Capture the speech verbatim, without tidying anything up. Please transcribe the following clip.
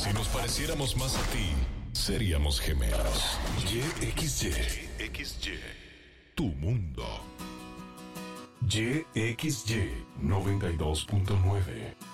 Si nos pareciéramos más a ti, seríamos gemelos. Y X Y. X Y. Tu mundo. Y X Y noventa y dos punto nueve.